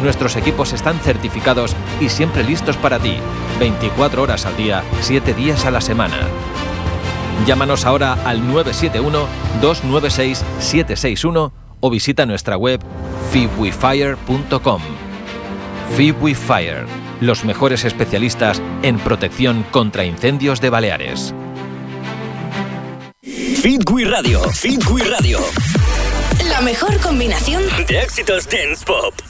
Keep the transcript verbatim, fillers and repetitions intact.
Nuestros equipos están certificados y siempre listos para ti. veinticuatro horas al día, siete días a la semana. Llámanos ahora al nueve siete uno, dos nueve seis, siete seis uno o visita nuestra web fibwifire punto com. Fibwifire, los mejores especialistas en protección contra incendios de Baleares. Fitwi Radio, Fitwi Radio. La mejor combinación de éxitos dance pop.